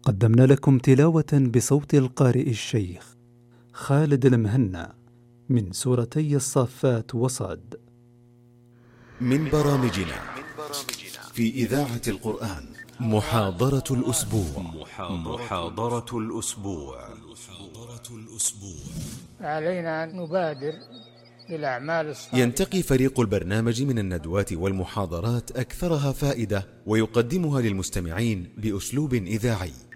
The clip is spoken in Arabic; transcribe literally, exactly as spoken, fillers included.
قدمنا لكم تلاوة بصوت القارئ الشيخ خالد المهنا من سورتي الصافات وصاد من برامجنا في إذاعة القرآن محاضرة الأسبوع. محاضرة الأسبوع. علينا أن نبادر بالأعمال الصالحة. ينتقي فريق البرنامج من الندوات والمحاضرات أكثرها فائدة ويقدمها للمستمعين بأسلوب إذاعي.